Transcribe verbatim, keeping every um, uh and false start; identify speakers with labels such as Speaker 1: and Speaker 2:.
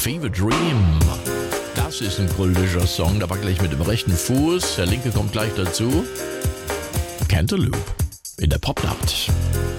Speaker 1: Fever Dream. Das ist ein kultischer Song, da war gleich mit dem rechten Fuß. Der linke kommt gleich dazu. Cantaloupe in der Popnacht.